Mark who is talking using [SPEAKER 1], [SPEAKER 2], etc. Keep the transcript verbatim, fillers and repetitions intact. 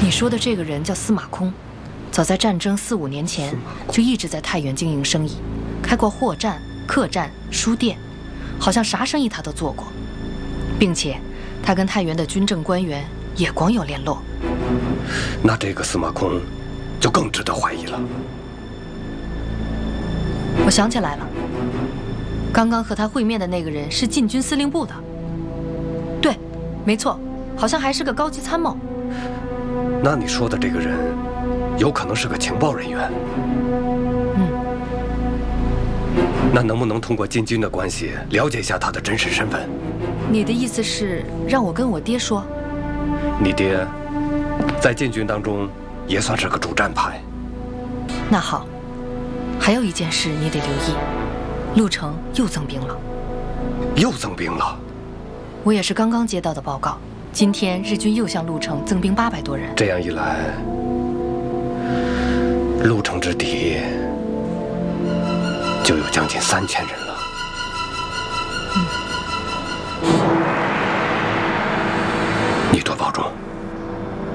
[SPEAKER 1] 你说的这个人叫司马空，早在战争四五年前就一直在太原经营生意，开过货站、客栈、书店，好像啥生意他都做过，并且他跟太原的军政官员也广有联络。
[SPEAKER 2] 那这个司马空就更值得怀疑了。
[SPEAKER 1] 我想起来了，刚刚和他会面的那个人是禁军司令部的。对，没错，好像还是个高级参谋。
[SPEAKER 2] 那你说的这个人，有可能是个情报人员。
[SPEAKER 1] 嗯。
[SPEAKER 2] 那能不能通过禁军的关系了解一下他的真实身份？
[SPEAKER 1] 你的意思是让我跟我爹说？
[SPEAKER 2] 你爹在禁军当中也算是个主战派。
[SPEAKER 1] 那好，还有一件事你得留意，陆城又增兵了。
[SPEAKER 2] 又增兵了？
[SPEAKER 1] 我也是刚刚接到的报告。今天日军又向陆城增兵八百多人。
[SPEAKER 2] 这样一来，陆城之敌就有将近三千人了。
[SPEAKER 1] 嗯。